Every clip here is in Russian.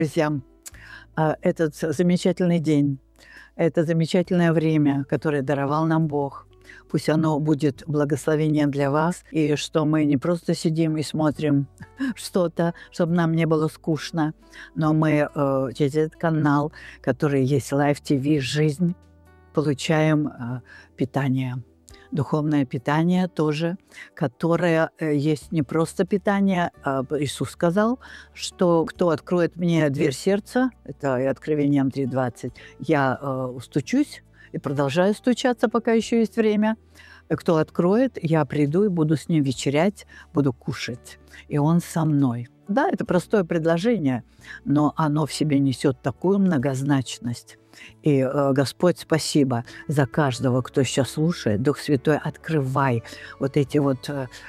Друзья, этот замечательный день, это замечательное время, которое даровал нам Бог. Пусть оно будет благословением для вас, и что мы не просто сидим и смотрим что-то, чтобы нам не было скучно, но мы через этот канал, который есть Live TV «Жизнь», получаем питание. Духовное питание тоже, которое есть не просто питание. Иисус сказал, что кто откроет мне дверь сердца, это и Откровением 3:20, я устучусь и продолжаю стучаться, пока еще есть время. Кто откроет, я приду и буду с ним вечерять, буду кушать, и он со мной. Да, это простое предложение, но оно в себе несет такую многозначность. И, Господь, спасибо за каждого, кто сейчас слушает. Дух Святой, открывай вот эти вот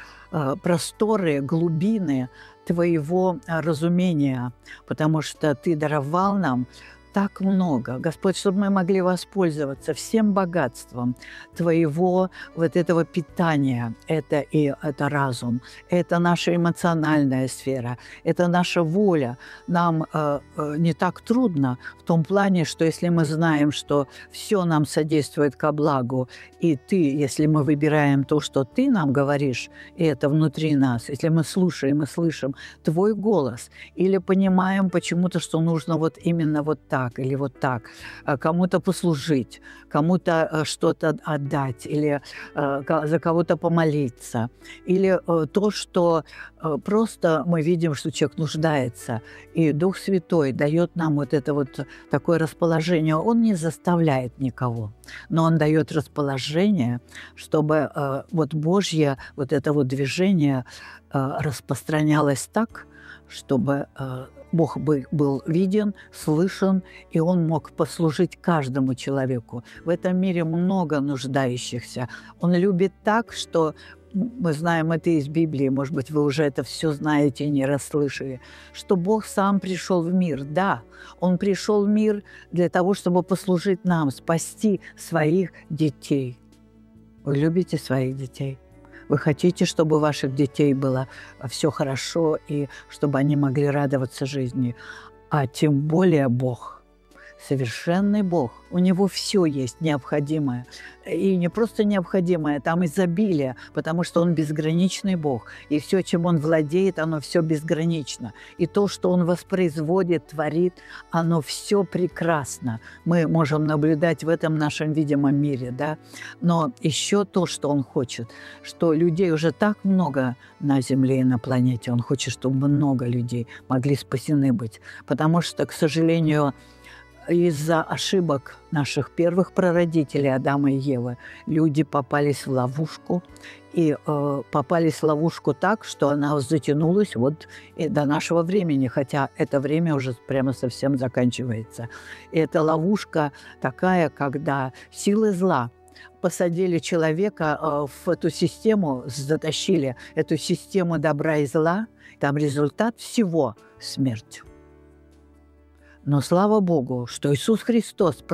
просторы, глубины Твоего разумения, потому что Ты даровал нам так много. Господь, чтобы мы могли воспользоваться всем богатством Твоего вот этого питания. Это разум, это наша эмоциональная сфера, это наша воля. Нам не так трудно в том плане, что если мы знаем, что все нам содействует ко благу, и Ты, если мы выбираем то, что Ты нам говоришь, и это внутри нас, если мы слушаем и слышим Твой голос, или понимаем почему-то, что нужно вот именно вот так, или вот так, кому-то послужить, кому-то что-то отдать, или за кого-то помолиться, или то, что просто мы видим, что человек нуждается, и Дух Святой дает нам вот это вот такое расположение. Он не заставляет никого, но Он дает расположение, чтобы вот Божье вот это вот движение распространялось так, чтобы Бог был виден, слышен, и Он мог послужить каждому человеку. В этом мире много нуждающихся. Он любит так, что мы знаем это из Библии, может быть, вы уже это все знаете и не расслышали, что Бог сам пришел в мир. Да, Он пришел в мир для того, чтобы послужить нам, спасти своих детей. Вы любите своих детей? Вы хотите, чтобы у ваших детей было все хорошо и чтобы они могли радоваться жизни. А тем более Бог, совершенный Бог. У Него все есть необходимое. И не просто необходимое, там изобилие, потому что Он безграничный Бог. И все, чем Он владеет, оно все безгранично. И то, что Он воспроизводит, творит, оно все прекрасно. Мы можем наблюдать в этом нашем видимом мире, да. Но еще то, что Он хочет, что людей уже так много на Земле и на планете. Он хочет, чтобы много людей могли спасены быть. Потому что, к сожалению, из-за ошибок наших первых прародителей Адама и Евы люди попались в ловушку, и попались в ловушку так, что она затянулась вот и до нашего времени, хотя это время уже прямо совсем заканчивается. И эта ловушка такая, когда силы зла посадили человека в эту систему, затащили эту систему добра и зла, там результат всего – смерть. Но слава Богу, что Иисус Христос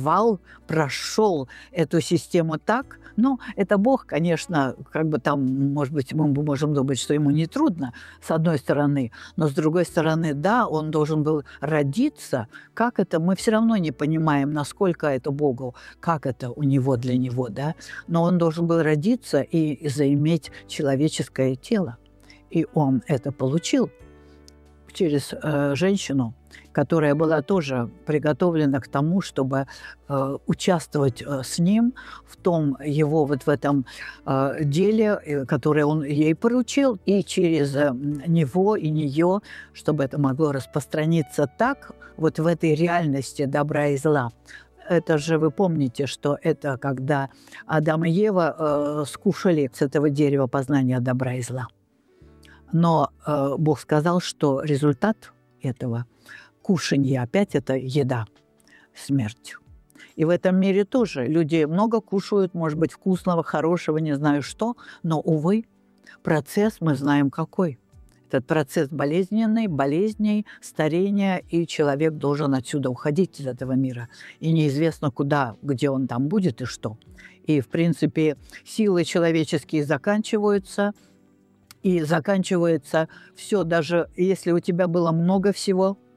прошел эту систему так. Ну, это Бог, конечно, как бы там, может быть, мы можем думать, что ему не трудно, с одной стороны, но с другой стороны, да, он должен был родиться. Как это? Мы все равно не понимаем, насколько это Богу, как это у него для него, да. Но он должен был родиться и заиметь человеческое тело. И он это получил через женщину, которая была тоже приготовлена к тому, чтобы участвовать с ним в том его вот в этом деле, которое он ей поручил, и через него и нее, чтобы это могло распространиться так вот в этой реальности добра и зла. Это же вы помните, что это когда Адам и Ева скушали с этого дерева познания добра и зла. Но Бог сказал, что результат этого кушанье опять это еда, смерть. И в этом мире тоже люди много кушают, может быть, вкусного, хорошего, не знаю что, но, увы, процесс мы знаем какой. Этот процесс болезненный, болезней, старения, и человек должен отсюда уходить из этого мира. И неизвестно куда, где он там будет и что. И, в принципе, силы человеческие заканчиваются, и заканчивается все, даже если у тебя было много всего,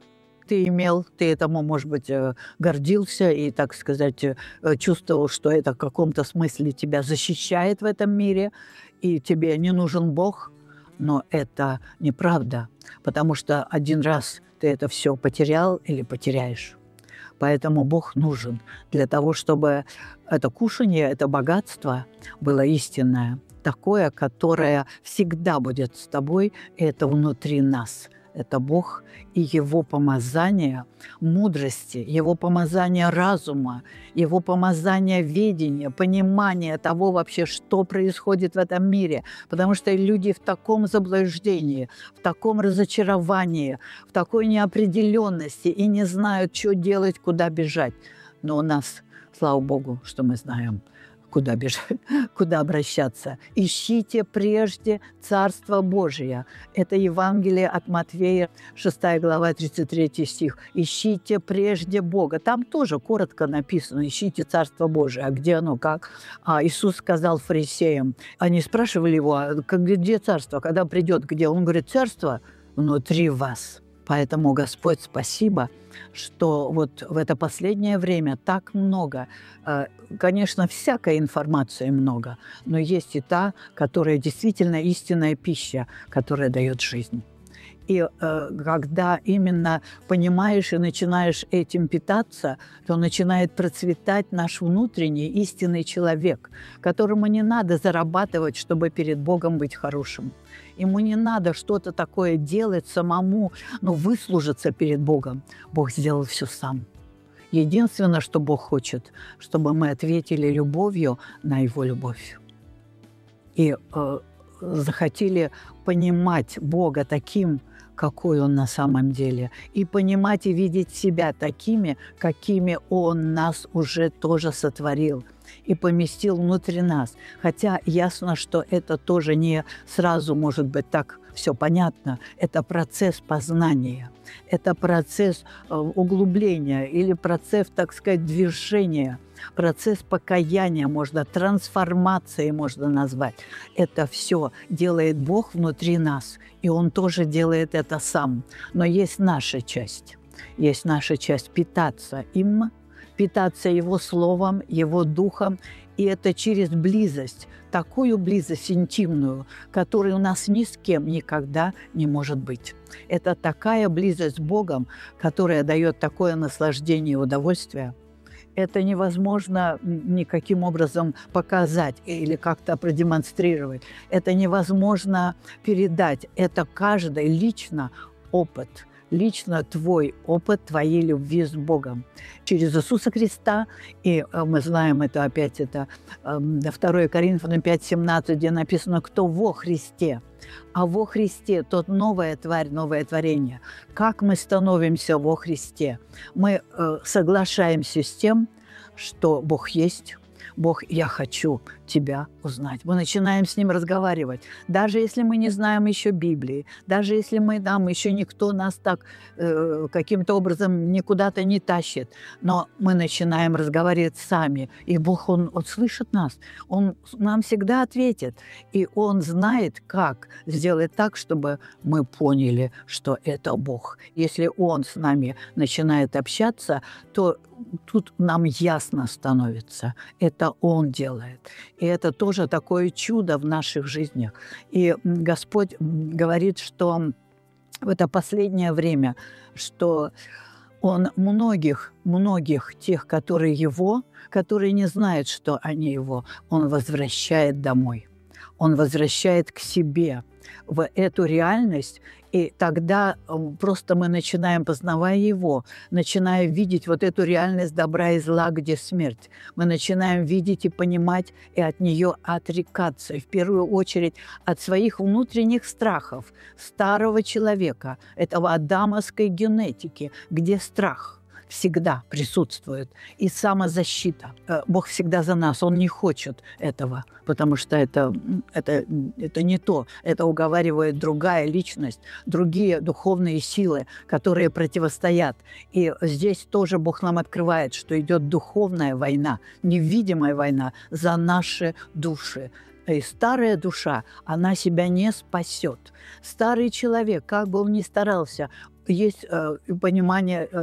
ты имел, ты этому, может быть, гордился и, так сказать, чувствовал, что это в каком-то смысле тебя защищает в этом мире, и тебе не нужен Бог. Но это неправда, потому что один раз ты это все потерял или потеряешь. Поэтому Бог нужен для того, чтобы это кушанье, это богатство было истинное, такое, которое всегда будет с тобой, и это внутри нас. Это Бог и Его помазание мудрости, Его помазание разума, Его помазание видения, понимания того вообще, что происходит в этом мире. Потому что люди в таком заблуждении, в таком разочаровании, в такой неопределенности и не знают, что делать, куда бежать. Но у нас, слава Богу, что мы знаем, куда бежать, куда обращаться. Ищите прежде Царство Божие. Это Евангелие от Матфея, 6 глава, 33 стих. Ищите прежде Бога. Там тоже коротко написано: ищите Царство Божие. А где оно, как? Иисус сказал фарисеям. Они спрашивали его: где Царство, когда придет, где? Он говорит: Царство внутри вас. Поэтому, Господь, спасибо, что вот в это последнее время так много, конечно, всякой информации много, но есть и та, которая действительно истинная пища, которая дает жизнь. И когда именно понимаешь и начинаешь этим питаться, то начинает процветать наш внутренний истинный человек, которому не надо зарабатывать, чтобы перед Богом быть хорошим. Ему не надо что-то такое делать самому, выслужиться перед Богом. Бог сделал все сам. Единственное, что Бог хочет, чтобы мы ответили любовью на Его любовь. И захотели понимать Бога таким, какой Он на самом деле, и понимать и видеть себя такими, какими Он нас уже тоже сотворил и поместил внутри нас. Хотя ясно, что это тоже не сразу может быть так все понятно. Это процесс познания, это процесс углубления или процесс, так сказать, движения, процесс покаяния, трансформации можно назвать. Это все делает Бог внутри нас, и Он тоже делает это сам. Но есть наша часть. Есть наша часть питаться им, питаться Его Словом, Его Духом, и это через близость, такую близость интимную, которой у нас ни с кем никогда не может быть. Это такая близость с Богом, которая дает такое наслаждение и удовольствие. Это невозможно никаким образом показать или как-то продемонстрировать. Это невозможно передать. Это каждый лично опыт. Лично твой опыт твоей любви с Богом через Иисуса Христа. И мы знаем это опять, это 2 Коринфянам 5:17, где написано: «Кто во Христе». А во Христе тот новая тварь, новое творение. Как мы становимся во Христе? Мы соглашаемся с тем, что Бог есть. Бог, я хочу Тебя узнать. Мы начинаем с Ним разговаривать. Даже если мы не знаем еще Библии, даже если нам еще никто нас так каким-то образом никуда-то не тащит, но мы начинаем разговаривать сами, и Бог, Он слышит нас, Он нам всегда ответит, и Он знает, как сделать так, чтобы мы поняли, что это Бог. Если Он с нами начинает общаться, то тут нам ясно становится, это Он делает. И это тоже такое чудо в наших жизнях. И Господь говорит, что в это последнее время, что Он многих тех, которые Его, которые не знают, что они Его, Он возвращает домой. Он возвращает к себе, в эту реальность, и тогда просто мы начинаем, познавая Его, начинаем видеть вот эту реальность добра и зла, где смерть. Мы начинаем видеть и понимать, и от нее отрекаться. И в первую очередь от своих внутренних страхов, старого человека, этого адамовской генетики, где страх всегда присутствует, и самозащита. Бог всегда за нас, Он не хочет этого, потому что это не то. Это уговаривает другая личность, другие духовные силы, которые противостоят. И здесь тоже Бог нам открывает, что идет духовная война, невидимая война за наши души. И старая душа, она себя не спасет. Старый человек, как бы он ни старался, есть понимание